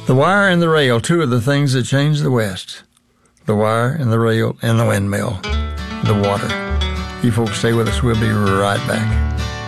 The wire and the rail, two of the things that changed the West. The wire and the rail and the windmill. The water. You folks stay with us. We'll be right back.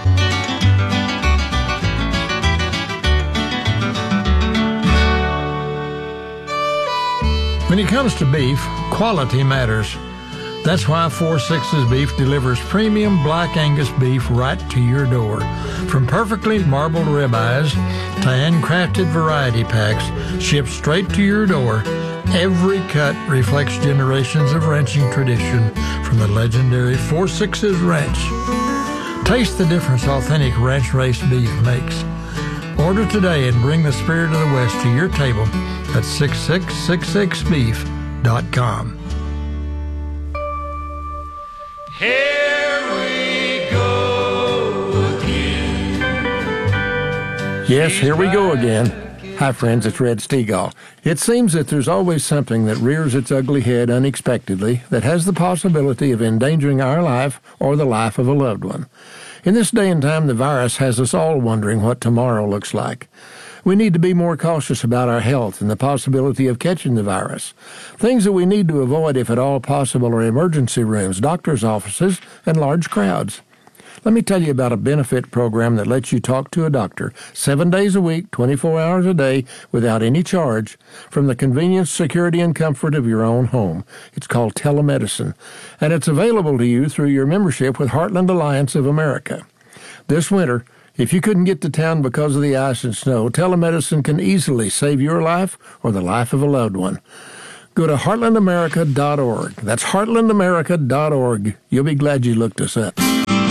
When it comes to beef, quality matters. That's why 4/6 Beef delivers premium Black Angus beef right to your door. From perfectly marbled ribeyes to handcrafted variety packs shipped straight to your door, every cut reflects generations of ranching tradition from the legendary 4/6 Ranch. Taste the difference authentic ranch-raised beef makes. Order today and bring the spirit of the West to your table at 6666beef.com. Here we go again. Yes, here we go again. Hi, friends, it's Red Stegall. It seems that there's always something that rears its ugly head unexpectedly that has the possibility of endangering our life or the life of a loved one. In this day and time, the virus has us all wondering what tomorrow looks like. We need to be more cautious about our health and the possibility of catching the virus. Things that we need to avoid, if at all possible, are emergency rooms, doctor's offices, and large crowds. Let me tell you about a benefit program that lets you talk to a doctor 7 days a week, 24 hours a day, without any charge, from the convenience, security, and comfort of your own home. It's called telemedicine, and it's available to you through your membership with Heartland Alliance of America. This winter, if you couldn't get to town because of the ice and snow, telemedicine can easily save your life or the life of a loved one. Go to heartlandamerica.org. That's heartlandamerica.org. You'll be glad you looked us up.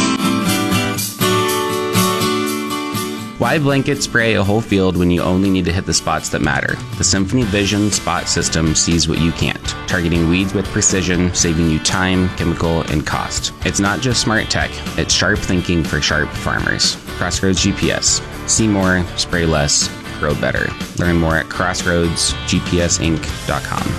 Why blanket spray a whole field when you only need to hit the spots that matter? The Symphony Vision Spot System sees what you can't, targeting weeds with precision, saving you time, chemical, and cost. It's not just smart tech, it's sharp thinking for sharp farmers. Crossroads GPS. See more, spray less, grow better. Learn more at crossroadsgpsinc.com.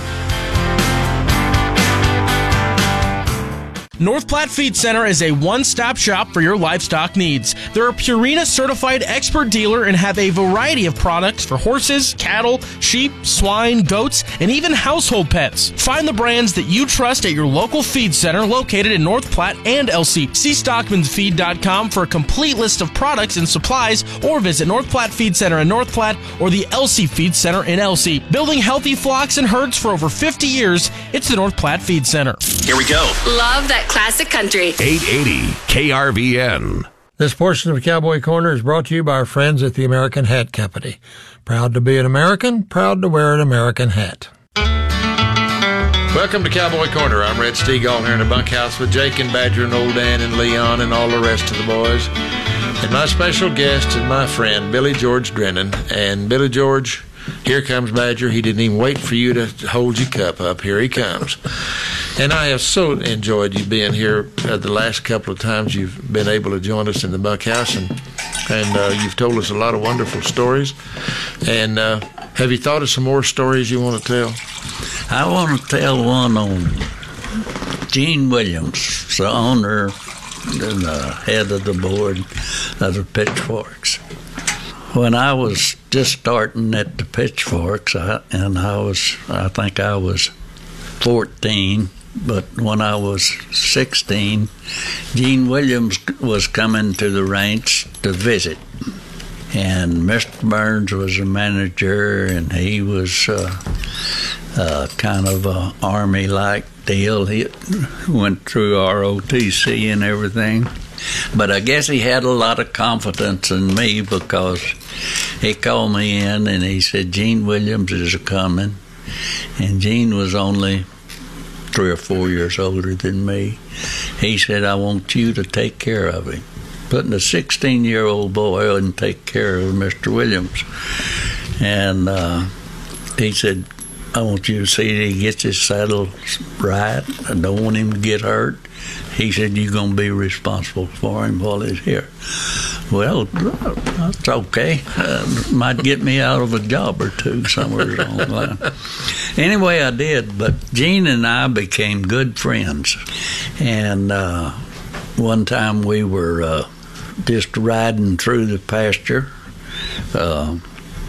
North Platte Feed Center is a one-stop shop for your livestock needs. They're a Purina certified expert dealer and have a variety of products for horses, cattle, sheep, swine, goats, and even household pets. Find the brands that you trust at your local feed center located in North Platte and LC. See StockmansFeed.com for a complete list of products and supplies, or visit North Platte Feed Center in North Platte or the LC Feed Center in LC. Building healthy flocks and herds for over 50 years, it's the North Platte Feed Center. Here we go. Love that classic country. 880 KRVN. This portion of Cowboy Corner is brought to you by our friends at the American Hat Company. Proud to be an American, proud to wear an American hat. Welcome to Cowboy Corner. I'm Red Stegall here in the bunkhouse with Jake and Badger and Old Dan and Leon and all the rest of the boys. And my special guest is my friend, Billy George Drennan. And Billy George, here comes Badger. He didn't even wait for you to hold your cup up. Here he comes. And I have so enjoyed you being here the last couple of times you've been able to join us in the bunkhouse, and you've told us a lot of wonderful stories. And have you thought of some more stories you want to tell? I want to tell one on Gene Williams, the owner and the head of the board of the Pitchforks. When I was just starting at the Pitchforks, I think I was 14, but when I was 16, Gene Williams was coming to the ranch to visit. And Mr. Burns was a manager, and he was kind of a Army-like deal. He went through ROTC and everything. But I guess he had a lot of confidence in me, because he called me in and he said, Gene Williams is coming. And Gene was only 3 or 4 years older than me. He said, I want you to take care of him. Putting a 16-year-old boy and take care of Mr. Williams. And he said, I want you to see that he gets his saddle right. I don't want him to get hurt. He said, you're going to be responsible for him while he's here. Well, that's okay. Might get me out of a job or two somewhere along the line. Anyway, I did. But Gene and I became good friends. And one time we were just riding through the pasture.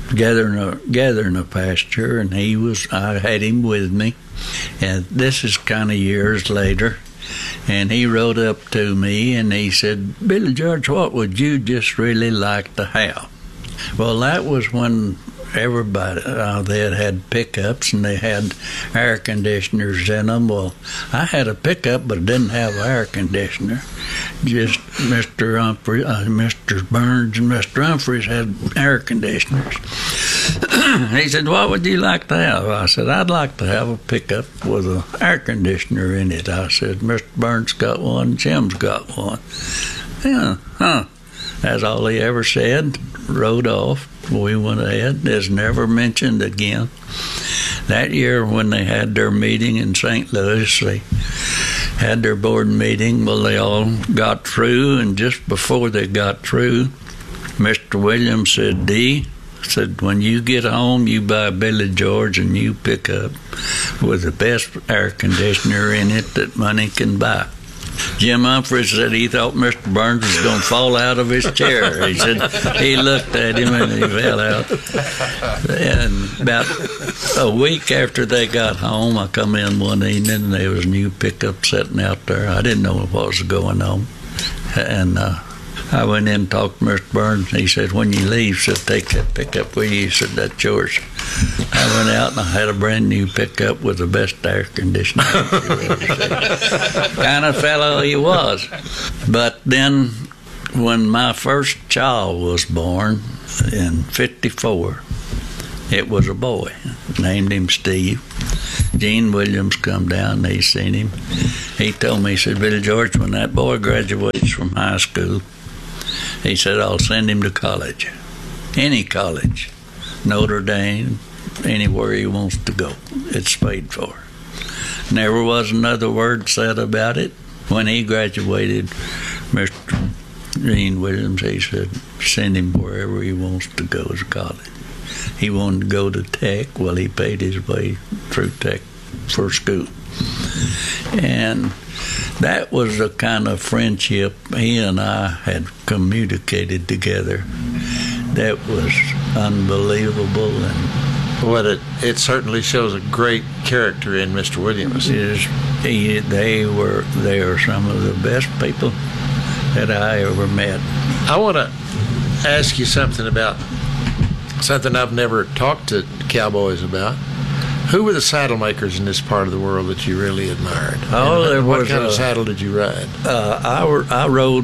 gathering a pasture, and I had him with me. And this is kind of years later. And he rode up to me and he said, "Billy George, what would you just really like to have?" Well, that was when everybody, they had pickups and they had air conditioners in them. Well, I had a pickup, but it didn't have an air conditioner. Just Mr. Burns and Mr. Humphreys had air conditioners. He said, "What would you like to have?" I said, "I'd like to have a pickup with an air conditioner in it." I said, "Mr. Burns got one, Jim's got one." Yeah, that's all he ever said. Rode off. We went ahead. It's never mentioned again. That year when they had their meeting in St. Louis, they had their board meeting. Well, they all got through, and just before they got through, Mr. Williams said, "Dee," said, "when you get home, you buy Billy George and you pick up with the best air conditioner in it that money can buy." Jim Humphreys said he thought Mr. Burns was going to fall out of his chair. He said he looked at him and he fell out. And about a week after they got home, I come in one evening and there was a new pickup sitting out there. I didn't know what was going on. And I went in and talked to Mr. Burns, and he said, "When you leave, said, take that pickup with you." He said, "That's yours." I went out and I had a brand new pickup with the best air conditioner. Kind of fellow he was. But then when my first child was born in 1954, it was a boy. Named him Steve. Gene Williams come down and he seen him. He told me, he said, "Billy George, when that boy graduates from high school," he said, "I'll send him to college. Any college. Notre Dame, anywhere he wants to go. It's paid for." Never was another word said about it. When he graduated, Mr. Gene Williams, he said, "Send him wherever he wants to go to college." He wanted to go to Tech. Well, he paid his way through Tech for school. And that was the kind of friendship he and I had communicated together that was unbelievable. And what it certainly shows a great character in Mr. Williams. They are some of the best people that I ever met. I want to ask you something about something I've never talked to cowboys about. Who were the saddle makers in this part of the world that you really admired? What kind of saddle did you ride? I rode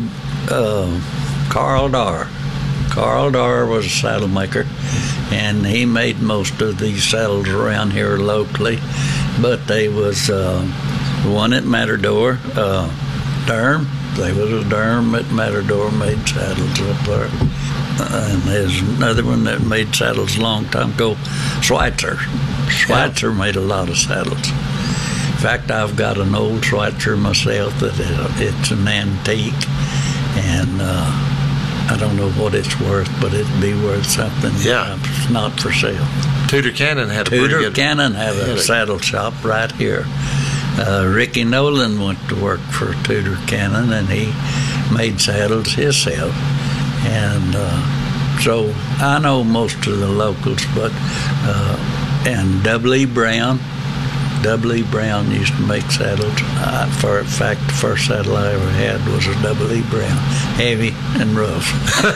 Carl Darr. Carl Darr was a saddle maker, and he made most of these saddles around here locally. But they was one at Matador, Durham. There was a Durham at Matador made saddles up there. And there's another one that made saddles a long time ago, Schweitzer. Schweitzer made a lot of saddles. In fact, I've got an old Schweitzer myself that it's an antique, and I don't know what it's worth, but it'd be worth something. Yeah. It's not for sale. Tudor Cannon had a saddle shop right here. Ricky Nolan went to work for Tudor Cannon, and he made saddles himself. And so I know most of the locals, but and W.E. Brown used to make saddles. In fact, the first saddle I ever had was a W.E. Brown, heavy and rough.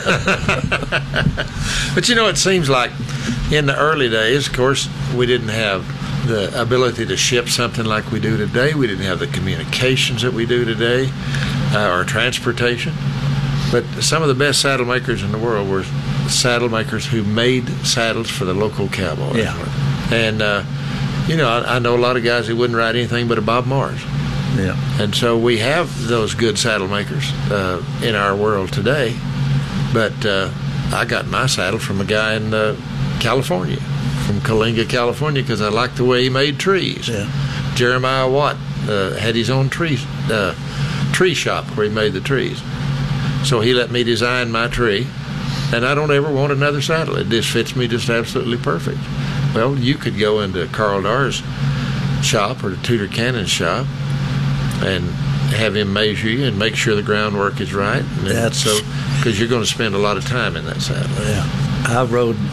But it seems like in the early days, of course, we didn't have the ability to ship something like we do today. We didn't have the communications that we do today, or transportation. But some of the best saddle makers in the world were saddle makers who made saddles for the local cowboys. Yeah. And, I know a lot of guys who wouldn't ride anything but a Bob Mars. Yeah. And so we have those good saddle makers in our world today. But I got my saddle from a guy in California, from Coalinga, California, because I liked the way he made trees. Yeah. Jeremiah Watt had his own tree shop where he made the trees. So he let me design my tree, and I don't ever want another saddle. It just fits me just absolutely perfect. Well, you could go into Carl Darr's shop or the Tudor Cannon's shop and have him measure you and make sure the groundwork is right. Because you're going to spend a lot of time in that saddle. Yeah. I rode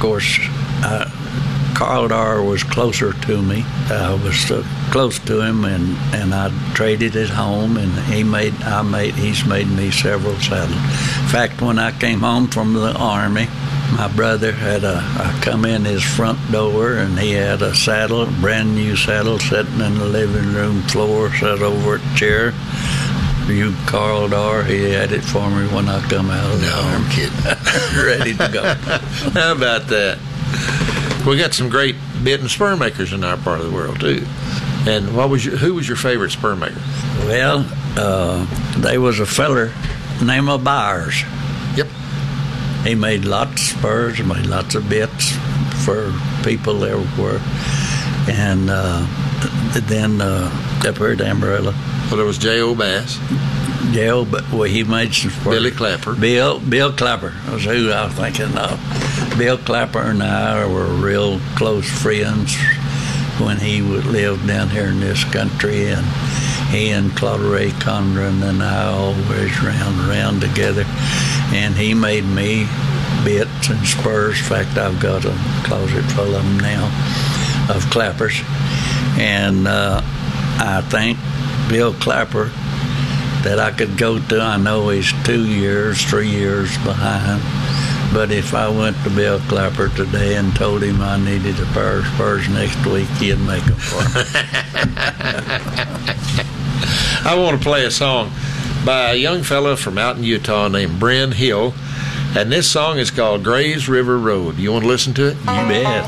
course, Carl Dar was closer to me. I was close to him, and I traded his home, and he's made me several saddles. In fact, when I came home from the Army, my brother I come in his front door, and he had a saddle, a brand new saddle, sitting in the living room floor, sat over a chair. You, Carl Dar, he had it for me when I come out of the Army. I'm kidding. Ready to go. How about that? We got some great bit and spur makers in our part of the world too. And who was your favorite spur maker? Well, there was a feller named Byers. Yep. He made lots of spurs, made lots of bits for people everywhere. And then up here at Amarillo. Well, there was J.O. Bass. J.O., well, he made some spurs. Billy Clapper. Bill Clapper was who I was thinking of. Bill Clapper and I were real close friends when he lived down here in this country, and he and Claude Ray Condren and I always ran around together, and he made me bits and spurs. In fact, I've got a closet full of them now, of clappers. And I think Bill Clapper that I could go to, I know he's 2 years, 3 years behind, but if I went to Bill Clapper today and told him I needed a pair of spurs next week, he'd make them for me. I want to play a song by a young fella from out in Utah named Bryn Hill, and this song is called Grays River Road. You want to listen to it? You bet.